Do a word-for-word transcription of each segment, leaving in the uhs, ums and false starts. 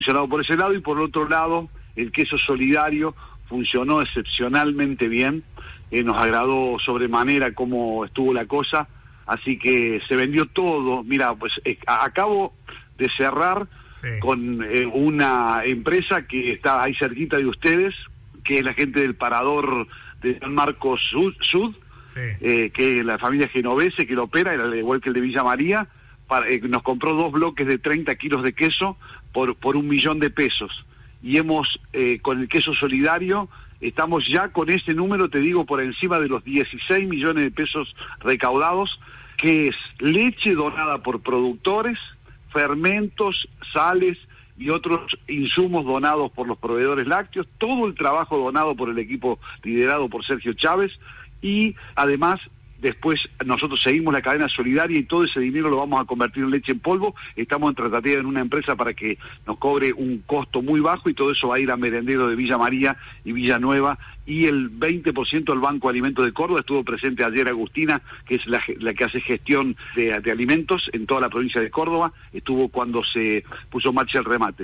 funcionado por ese lado, y por otro lado, el queso solidario funcionó excepcionalmente bien, eh, nos agradó sobremanera cómo estuvo la cosa, así que se vendió todo. Mira, pues eh, acabo de cerrar sí. con eh, una empresa que está ahí cerquita de ustedes, que es la gente del Parador de San Marcos Sud, Sud sí. eh, que es la familia Genovese que lo opera, al igual que el de Villa María. Para, eh, nos compró dos bloques de treinta kilos de queso por, por un millón de pesos. Y hemos, eh, con el queso solidario, estamos ya con ese número, te digo, por encima de los dieciséis millones de pesos recaudados, que es leche donada por productores, fermentos, sales y otros insumos donados por los proveedores lácteos, todo el trabajo donado por el equipo liderado por Sergio Chávez, y además después nosotros seguimos la cadena solidaria y todo ese dinero lo vamos a convertir en leche en polvo. Estamos en tratativa en una empresa para que nos cobre un costo muy bajo, y todo eso va a ir a merenderos de Villa María y Villanueva, y el veinte por ciento del Banco de Alimentos de Córdoba. Estuvo presente ayer Agustina, que es la, la que hace gestión de, de alimentos en toda la provincia de Córdoba, estuvo cuando se puso en marcha el remate.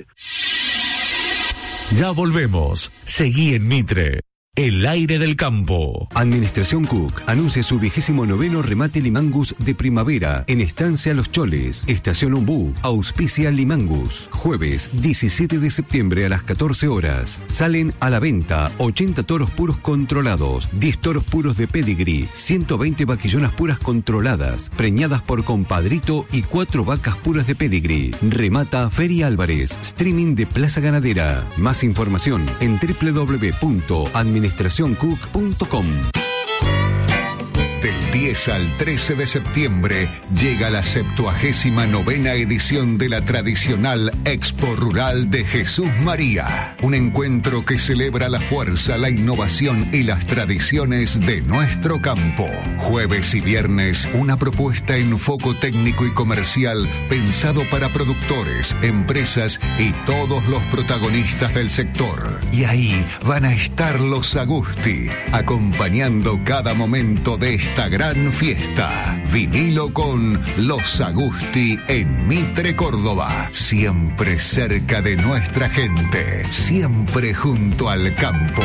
Ya volvemos. Seguí en Mitre. El aire del campo. Administración Cook anuncia su vigésimo noveno remate Limangus de primavera en Estancia Los Choles, Estación Ombú, auspicia Limangus. Jueves diecisiete de septiembre a las catorce horas. Salen a la venta ochenta toros puros controlados, diez toros puros de pedigree, ciento veinte vaquillonas puras controladas, preñadas por compadrito, y cuatro vacas puras de pedigree. Remata Feria Álvarez, streaming de Plaza Ganadera. Más información en doble u doble u doble u punto administración cook punto com. Del diez al trece de septiembre llega la septuagésima novena edición de la tradicional Expo Rural de Jesús María. Un encuentro que celebra la fuerza, la innovación y las tradiciones de nuestro campo. Jueves y viernes, una propuesta en foco técnico y comercial pensado para productores, empresas y todos los protagonistas del sector. Y ahí van a estar los Agusti, acompañando cada momento de esta gran fiesta. Vivilo con los Agusti en Mitre, Córdoba. Siempre cerca de nuestra gente. Siempre junto al campo.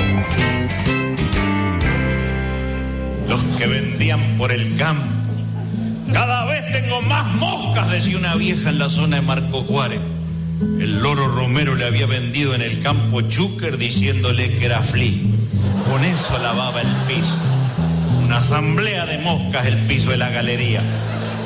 Los que vendían por el campo. Cada vez tengo más moscas, decía una vieja en la zona de Marco Juárez. El loro Romero le había vendido en el campo chúquer diciéndole que era flea. Con eso lavaba el piso. Una asamblea de moscas el piso de la galería.